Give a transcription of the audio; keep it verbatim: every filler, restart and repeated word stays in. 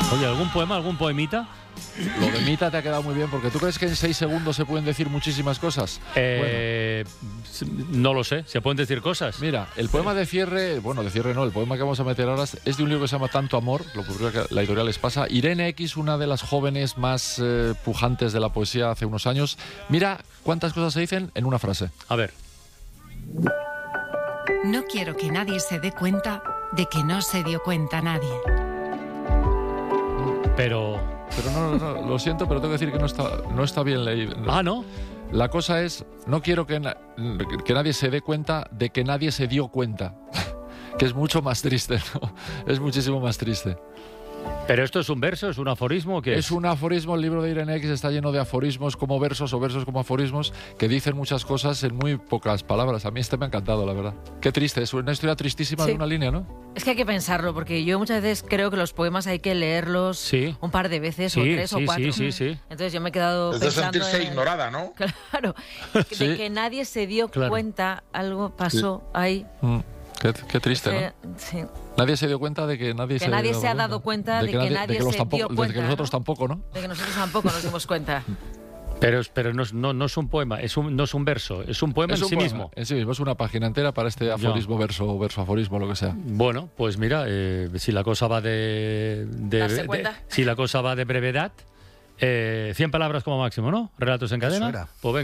Oye, ¿algún poema, algún poemita? Lo de Mita te ha quedado muy bien, porque ¿tú crees que en seis segundos se pueden decir muchísimas cosas? Eh, bueno. No lo sé, ¿se pueden decir cosas? Mira, el poema de cierre, bueno, de cierre no, el poema que vamos a meter ahora es de un libro que se llama Tanto Amor, lo publicó la editorial Les Pasa. Irene X, una de las jóvenes más eh, pujantes de la poesía hace unos años. Mira cuántas cosas se dicen en una frase. A ver. No quiero que nadie se dé cuenta de que no se dio cuenta nadie. Pero... Pero no, no, no, lo siento, pero tengo que decir que no está, no está bien leído. Ah, ¿no? La cosa es, no quiero que, na- que nadie se dé cuenta de que nadie se dio cuenta. Que es mucho más triste, ¿no? Es muchísimo más triste. ¿Pero esto es un verso, es un aforismo o qué es? Es un aforismo, el libro de Irene X está lleno de aforismos como versos o versos como aforismos que dicen muchas cosas en muy pocas palabras. A mí este me ha encantado, la verdad. Qué triste, es una historia tristísima Sí. de una línea, ¿no? Es que hay que pensarlo, porque yo muchas veces creo que los poemas hay que leerlos Sí. un par de veces, Sí, o tres sí, o cuatro. sí, sí, sí. Entonces yo me he quedado Es de pensando sentirse en- ignorada, ¿no? Claro, de Sí. que nadie se dio Claro. cuenta, algo pasó ahí. Mm, qué, qué triste, Eh, ¿no? sí. Nadie se dio cuenta de que nadie Que se nadie daba se ha dado cuenta de que nadie los se tampoco- dio de cuenta, que nosotros ¿no? tampoco, ¿no? De que nosotros tampoco nos dimos cuenta. Pero, pero no, es- no, no es un poema, es un, no es un verso, es un poema Es en un sí poema, mismo. En sí mismo, es una página entera para este aforismo, verso o verso aforismo, lo que sea. Bueno, pues mira, eh, si la cosa va de... de- Darse de- cuenta. si la cosa va de brevedad, eh, cien palabras como máximo, ¿no? Relatos en cadena. era. Pues venga.